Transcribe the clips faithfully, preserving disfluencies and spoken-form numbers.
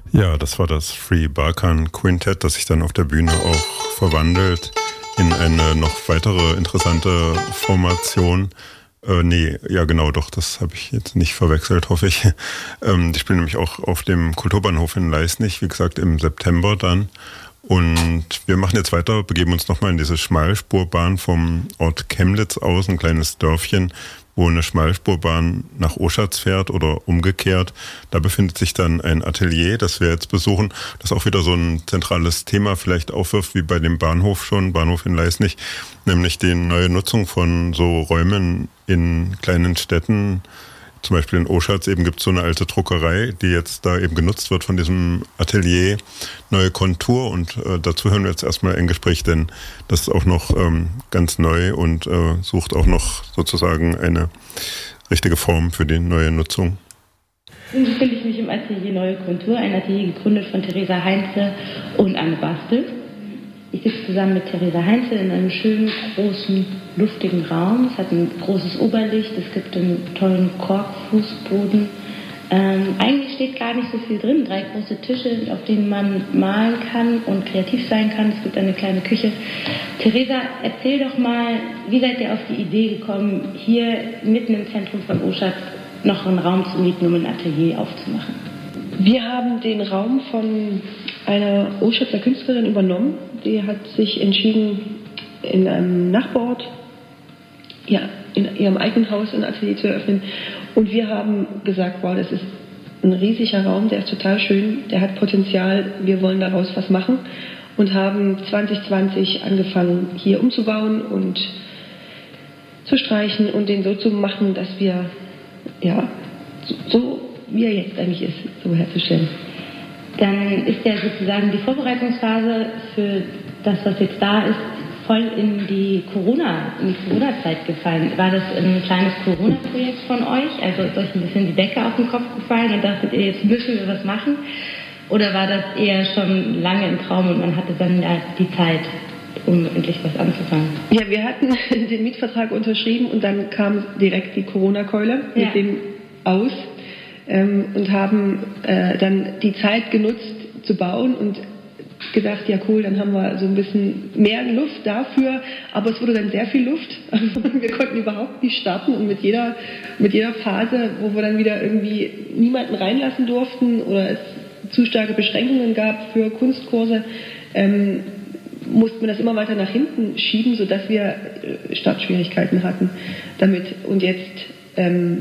Ja, das war das Free Balkan Quintet, das sich dann auf der Bühne auch verwandelt in eine noch weitere interessante Formation. Äh, nee, ja genau, doch, das habe ich jetzt nicht verwechselt, hoffe ich. Ähm, die spielen nämlich auch auf dem Kulturbahnhof in Leisnig, wie gesagt, im September dann. Und wir machen jetzt weiter, begeben uns nochmal in diese Schmalspurbahn vom Ort Chemnitz aus, ein kleines Dörfchen, wo eine Schmalspurbahn nach Oschatz fährt oder umgekehrt. Da befindet sich dann ein Atelier, das wir jetzt besuchen, das auch wieder so ein zentrales Thema vielleicht aufwirft, wie bei dem Bahnhof schon, Bahnhof in Leisnig, nämlich die neue Nutzung von so Räumen in kleinen Städten. Zum Beispiel in Oschatz eben gibt es so eine alte Druckerei, die jetzt da eben genutzt wird von diesem Atelier, neue Kontur, und äh, dazu hören wir jetzt erstmal ein Gespräch, denn das ist auch noch ähm, ganz neu und äh, sucht auch noch sozusagen eine richtige Form für die neue Nutzung. Nun befinde ich mich im Atelier Neue Kontur, ein Atelier gegründet von Theresa Heinze und Anne Bastel. Ich sitze zusammen mit Theresa Heinze in einem schönen, großen, luftigen Raum. Es hat ein großes Oberlicht, es gibt einen tollen Korkfußboden. Ähm, eigentlich steht gar nicht so viel drin. Drei große Tische, auf denen man malen kann und kreativ sein kann. Es gibt eine kleine Küche. Theresa, erzähl doch mal, wie seid ihr auf die Idee gekommen, hier mitten im Zentrum von Oschatz noch einen Raum zu mieten, um ein Atelier aufzumachen? Wir haben den Raum von einer Oschatzer Künstlerin übernommen. Die hat sich entschieden, in einem Nachbarort, ja, in ihrem eigenen Haus ein Atelier zu eröffnen. Und wir haben gesagt, wow, das ist ein riesiger Raum, der ist total schön, der hat Potenzial, wir wollen daraus was machen. Und haben zwanzig zwanzig angefangen, hier umzubauen und zu streichen und den so zu machen, dass wir, ja, so, so wie er jetzt eigentlich ist, so herzustellen. Dann ist ja sozusagen die Vorbereitungsphase für das, was jetzt da ist, voll in die Corona, in die Corona-Zeit gefallen. War das ein kleines Corona-Projekt von euch? Also ist euch ein bisschen die Decke auf den Kopf gefallen und dachtet ihr, jetzt müssen wir was machen? Oder war das eher schon lange im Traum und man hatte dann ja die Zeit, um endlich was anzufangen? Ja, wir hatten den Mietvertrag unterschrieben und dann kam direkt die Corona-Keule mit ja. dem Aus. Ähm, und haben äh, dann die Zeit genutzt zu bauen und gedacht, ja cool, dann haben wir so ein bisschen mehr Luft dafür, aber es wurde dann sehr viel Luft. Wir konnten überhaupt nicht starten und mit jeder, mit jeder Phase, wo wir dann wieder irgendwie niemanden reinlassen durften oder es zu starke Beschränkungen gab für Kunstkurse, ähm, mussten wir das immer weiter nach hinten schieben, sodass wir äh, Startschwierigkeiten hatten damit. Und jetzt ähm,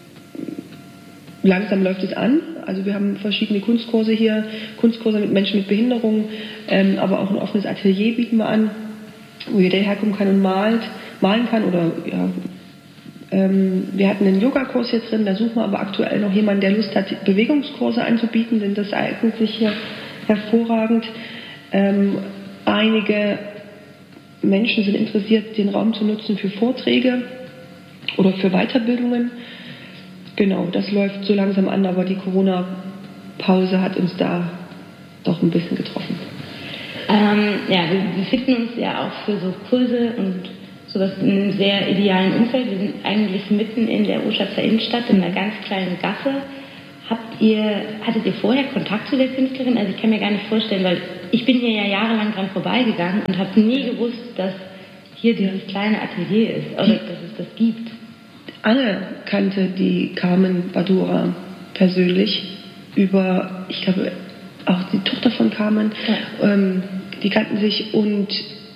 langsam läuft es an. Also wir haben verschiedene Kunstkurse hier, Kunstkurse mit Menschen mit Behinderung, ähm, aber auch ein offenes Atelier bieten wir an, wo jeder herkommen kann und malt, malen kann. Oder ja, ähm, wir hatten einen Yogakurs jetzt drin, da suchen wir aber aktuell noch jemanden, der Lust hat, Bewegungskurse anzubieten, denn das eignet sich hier hervorragend. Ähm, einige Menschen sind interessiert, den Raum zu nutzen für Vorträge oder für Weiterbildungen. Genau, das läuft so langsam an, aber die Corona-Pause hat uns da doch ein bisschen getroffen. Ähm, ja, wir befinden uns ja auch für so Kurse und sowas in einem sehr idealen Umfeld. Wir sind eigentlich mitten in der Oschatzer Innenstadt, in einer ganz kleinen Gasse. Habt ihr, hattet ihr vorher Kontakt zu der Künstlerin? Also ich kann mir gar nicht vorstellen, weil ich bin hier ja jahrelang dran vorbeigegangen und habe nie gewusst, dass hier dieses kleine Atelier ist oder dass es das gibt. Anne kannte die Carmen Badura persönlich über, ich glaube, auch die Tochter von Carmen. Ja. Ähm, die kannten sich und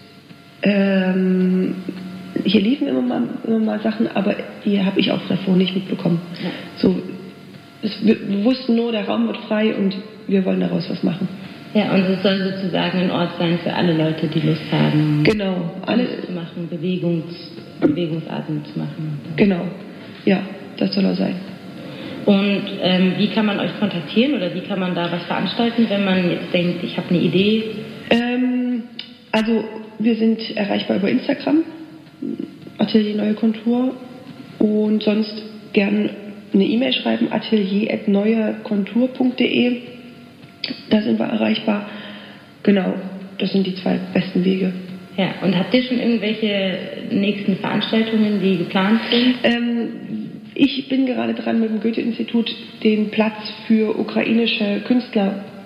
ähm, hier liefen immer mal, immer mal Sachen, aber die habe ich auch davor nicht mitbekommen. Ja. So, es, wir, wir wussten nur, der Raum wird frei und wir wollen daraus was machen. Ja, und es soll sozusagen ein Ort sein für alle Leute, die Lust haben, genau, alle zu machen, Bewegungs, Bewegungsarten zu machen. Genau, ja, das soll er sein. Und ähm, wie kann man euch kontaktieren oder wie kann man da was veranstalten, wenn man jetzt denkt, ich habe eine Idee? Ähm, also wir sind erreichbar über Instagram, Atelier Neue Kontur, und sonst gern eine E-Mail schreiben, atelier at neue kontur punkt de. Da sind wir erreichbar. Genau, das sind die zwei besten Wege. Ja, und habt ihr schon irgendwelche nächsten Veranstaltungen, die geplant sind? Ähm, ich bin gerade dran, mit dem Goethe-Institut den Platz für ukrainische Künstler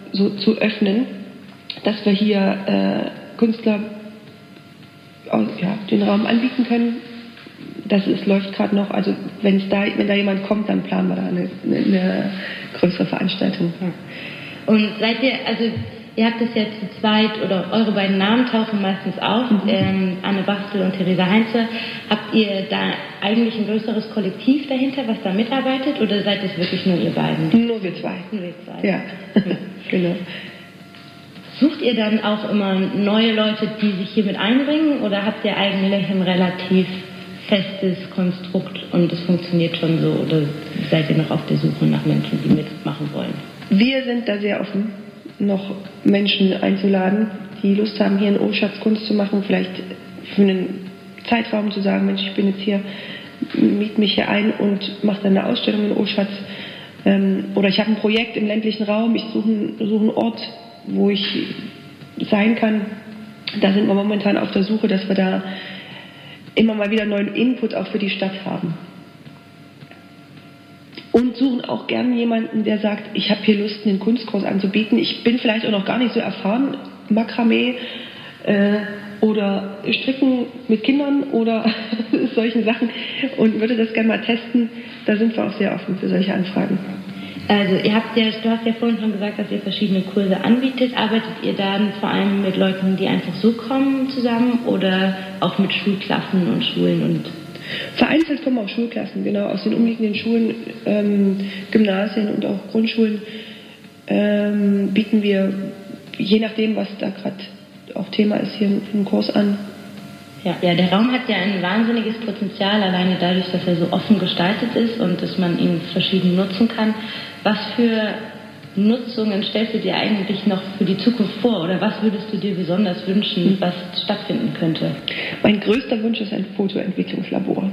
so zu öffnen, dass wir hier äh, Künstler aus, ja, den Raum anbieten können. Das ist, läuft gerade noch. Also wenn es da, wenn da jemand kommt, dann planen wir da eine, eine größere Veranstaltung. Ja. Und seid ihr, also ihr habt es ja zu zweit, oder eure beiden Namen tauchen meistens auf, mhm. ähm, Anne Bastel und Theresa Heinze. Habt ihr da eigentlich ein größeres Kollektiv dahinter, was da mitarbeitet, oder seid es wirklich nur ihr beiden? Nur wir zwei. Nur wir zwei. Ja, genau. Sucht ihr dann auch immer neue Leute, die sich hier mit einbringen, oder habt ihr eigentlich ein relativ festes Konstrukt und es funktioniert schon so, oder seid ihr noch auf der Suche nach Menschen, die mitmachen wollen? Wir sind da sehr offen, noch Menschen einzuladen, die Lust haben, hier in Oschatz Kunst zu machen, vielleicht für einen Zeitraum zu sagen, Mensch, ich bin jetzt hier, miet mich hier ein und mache dann eine Ausstellung in Oschatz. Ähm, oder ich habe ein Projekt im ländlichen Raum, ich suche einen, suche einen Ort, wo ich sein kann. Da sind wir momentan auf der Suche, dass wir da immer mal wieder neuen Input auch für die Stadt haben. Und suchen auch gern jemanden, der sagt, ich habe hier Lust, einen Kunstkurs anzubieten. Ich bin vielleicht auch noch gar nicht so erfahren, Makramee äh, oder Stricken mit Kindern oder solchen Sachen, und würde das gerne mal testen. Da sind wir auch sehr offen für solche Anfragen. Also ihr habt ja, du hast ja vorhin schon gesagt, dass ihr verschiedene Kurse anbietet. Arbeitet ihr dann vor allem mit Leuten, die einfach so kommen, zusammen, oder auch mit Schulklassen und Schulen? Und vereinzelt kommen auch Schulklassen, genau, aus den umliegenden Schulen, ähm, Gymnasien und auch Grundschulen ähm, bieten wir, je nachdem, was da gerade auch Thema ist, hier einen Kurs an. Ja, ja, der Raum hat ja ein wahnsinniges Potenzial, alleine dadurch, dass er so offen gestaltet ist und dass man ihn verschieden nutzen kann. Was für Nutzungen stellst du dir eigentlich noch für die Zukunft vor, oder was würdest du dir besonders wünschen, was stattfinden könnte? Mein größter Wunsch ist ein Fotoentwicklungslabor.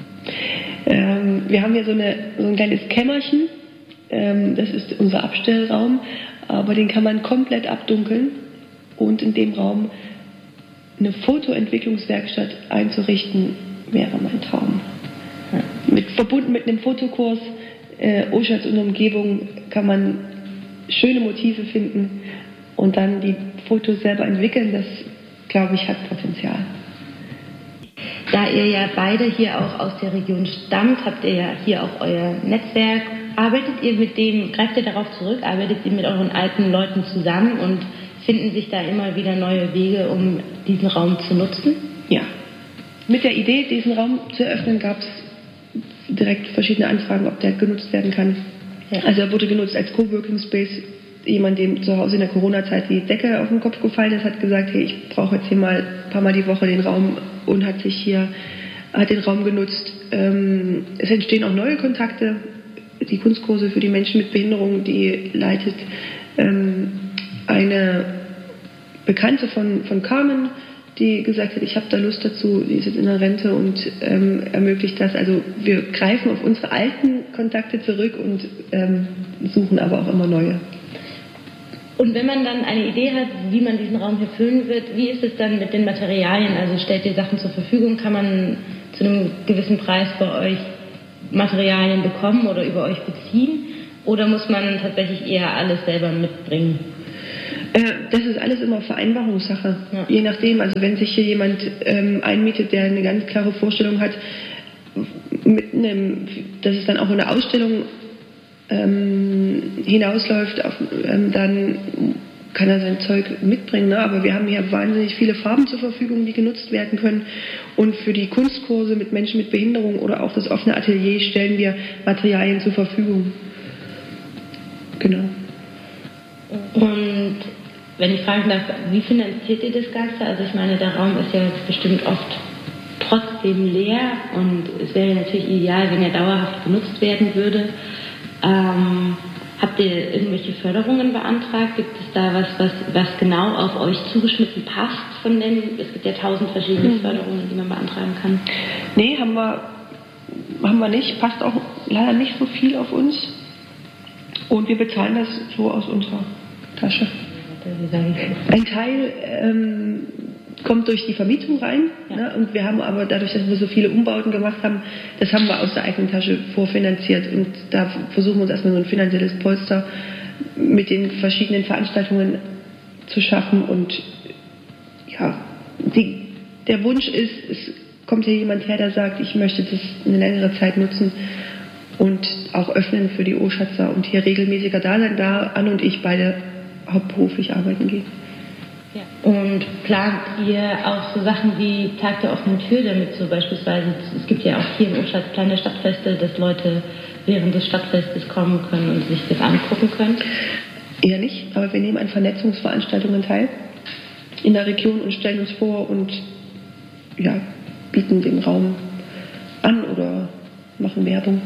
Ähm, wir haben hier so, eine, so ein kleines Kämmerchen, ähm, das ist unser Abstellraum, aber den kann man komplett abdunkeln und in dem Raum eine Fotoentwicklungswerkstatt einzurichten, wäre mein Traum. Ja. Mit, verbunden mit einem Fotokurs, äh, Oschatz und Umgebung, kann man schöne Motive finden und dann die Fotos selber entwickeln. Das, glaube ich, hat Potenzial. Da ihr ja beide hier auch aus der Region stammt, habt ihr ja hier auch euer Netzwerk. Arbeitet ihr mit dem, greift ihr darauf zurück, arbeitet ihr mit euren alten Leuten zusammen und finden sich da immer wieder neue Wege, um diesen Raum zu nutzen? Ja. Mit der Idee, diesen Raum zu eröffnen, gab es direkt verschiedene Anfragen, ob der genutzt werden kann. Ja. Also er wurde genutzt als Coworking Space. Jemand, dem zu Hause in der Corona-Zeit die Decke auf den Kopf gefallen ist, hat gesagt, hey, ich brauche jetzt hier mal ein paar Mal die Woche den Raum, und hat sich hier, hat den Raum genutzt. Ähm, es entstehen auch neue Kontakte. Die Kunstkurse für die Menschen mit Behinderung, die leitet ähm, eine Bekannte von, von Carmen, die gesagt hat, ich habe da Lust dazu, die ist jetzt in der Rente und ähm, ermöglicht das. Also wir greifen auf unsere alten Kontakte zurück und ähm, suchen aber auch immer neue. Und wenn man dann eine Idee hat, wie man diesen Raum hier füllen wird, wie ist es dann mit den Materialien? Also stellt ihr Sachen zur Verfügung? Kann man zu einem gewissen Preis bei euch Materialien bekommen oder über euch beziehen? Oder muss man tatsächlich eher alles selber mitbringen? Das ist alles immer Vereinbarungssache. Ja. Je nachdem, also wenn sich hier jemand ähm, einmietet, der eine ganz klare Vorstellung hat, mit einem, dass es dann auch in der Ausstellung ähm, hinausläuft, auf, ähm, dann kann er sein Zeug mitbringen. Ne? Aber wir haben hier wahnsinnig viele Farben zur Verfügung, die genutzt werden können. Und für die Kunstkurse mit Menschen mit Behinderung oder auch das offene Atelier stellen wir Materialien zur Verfügung. Genau. Und wenn ich fragen darf, wie finanziert ihr das Ganze? Also ich meine, der Raum ist ja bestimmt oft trotzdem leer und es wäre natürlich ideal, wenn er dauerhaft genutzt werden würde. Ähm, habt ihr irgendwelche Förderungen beantragt? Gibt es da was, was, was genau auf euch zugeschnitten passt von den, es gibt ja tausend verschiedene mhm. Förderungen, die man beantragen kann. Nee, haben wir, haben wir nicht. Passt auch leider nicht so viel auf uns. Und wir bezahlen das so aus unserer Tasche. Ein Teil ähm, kommt durch die Vermietung rein, ja. ne? Und wir haben aber dadurch, dass wir so viele Umbauten gemacht haben, das haben wir aus der eigenen Tasche vorfinanziert und da versuchen wir uns erstmal so ein finanzielles Polster mit den verschiedenen Veranstaltungen zu schaffen. Und ja, die, der Wunsch ist, es kommt hier jemand her, der sagt, ich möchte das eine längere Zeit nutzen und auch öffnen für die Oschatzer und hier regelmäßiger da sein, da Anne und ich beide hauptberuflich arbeiten gehen. Ja. Und plant ihr auch so Sachen wie Tag der offenen Tür, damit so beispielsweise, es gibt ja auch hier in Oschatz kleine Stadtfeste, dass Leute während des Stadtfestes kommen können und sich das angucken können? Eher nicht, aber wir nehmen an Vernetzungsveranstaltungen teil in der Region und stellen uns vor und ja, bieten den Raum an oder machen Werbung.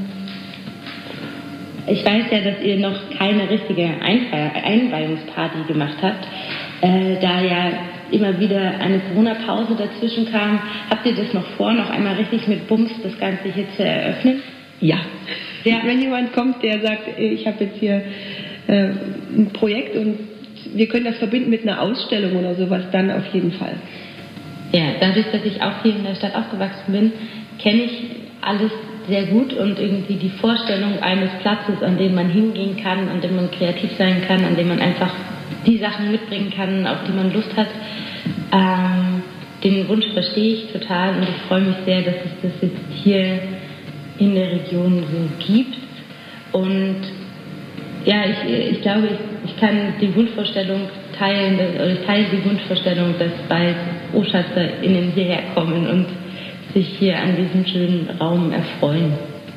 Ich weiß ja, dass ihr noch keine richtige Einweihungsparty gemacht habt, äh, da ja immer wieder eine Corona-Pause dazwischen kam. Habt ihr das noch vor, noch einmal richtig mit Bums das Ganze hier zu eröffnen? Ja. Ja. Wenn jemand kommt, der sagt, ich habe jetzt hier äh, ein Projekt und wir können das verbinden mit einer Ausstellung oder sowas, dann auf jeden Fall. Ja, dadurch, dass ich auch hier in der Stadt aufgewachsen bin, kenne ich alles sehr gut und irgendwie die Vorstellung eines Platzes, an dem man hingehen kann, an dem man kreativ sein kann, an dem man einfach die Sachen mitbringen kann, auf die man Lust hat. Ähm, den Wunsch verstehe ich total und ich freue mich sehr, dass es das jetzt hier in der Region so gibt. Und ja, ich, ich glaube, ich, ich kann die Wunschvorstellung teilen, oder ich teile die Wunschvorstellung, dass bald OschatzerInnen hierher kommen und sich hier an diesem schönen Raum erfreuen.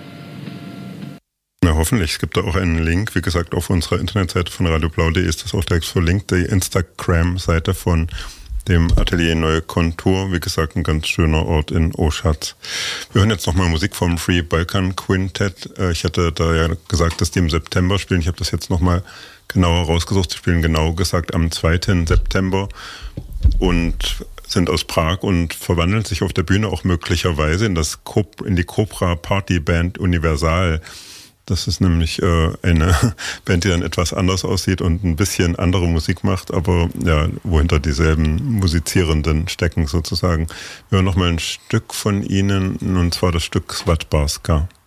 Na, hoffentlich. Es gibt da auch einen Link. Wie gesagt, auf unserer Internetseite von radio blau punkt de ist das auch direkt verlinkt. Die Instagram-Seite von dem Atelier Neue Kontur. Wie gesagt, ein ganz schöner Ort in Oschatz. Wir hören jetzt nochmal Musik vom Free Balkan Quintet. Ich hatte da ja gesagt, dass die im September spielen. Ich habe das jetzt nochmal genauer rausgesucht. Sie spielen genau gesagt am zweiten September und sind aus Prag und verwandeln sich auf der Bühne auch möglicherweise in, das Cop- in die Cobra Party Band Universal. Das ist nämlich äh, eine Band, die dann etwas anders aussieht und ein bisschen andere Musik macht, aber ja, wohinter dieselben Musizierenden stecken sozusagen. Wir hören nochmal ein Stück von ihnen, und zwar das Stück Svatbarska.